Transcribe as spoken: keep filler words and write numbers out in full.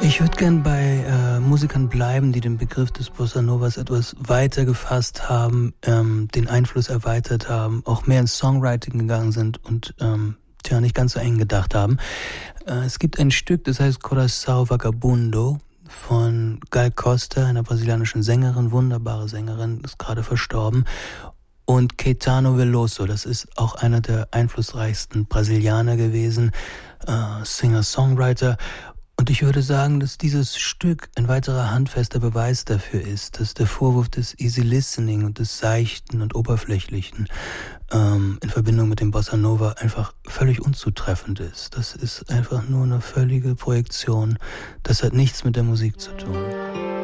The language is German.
Ich würde gern bei äh, Musikern bleiben, die den Begriff des Bossa Novas etwas weiter gefasst haben, ähm, den Einfluss erweitert haben, auch mehr ins Songwriting gegangen sind und ähm, tja, nicht ganz so eng gedacht haben. Äh, es gibt ein Stück, das heißt Coração Vagabundo von Gal Costa, einer brasilianischen Sängerin, wunderbare Sängerin, ist gerade verstorben. Und Caetano Veloso, das ist auch einer der einflussreichsten Brasilianer gewesen, äh, Singer-Songwriter. Und ich würde sagen, dass dieses Stück ein weiterer handfester Beweis dafür ist, dass der Vorwurf des Easy Listening und des Seichten und Oberflächlichen ähm, in Verbindung mit dem Bossa Nova einfach völlig unzutreffend ist. Das ist einfach nur eine völlige Projektion. Das hat nichts mit der Musik zu tun.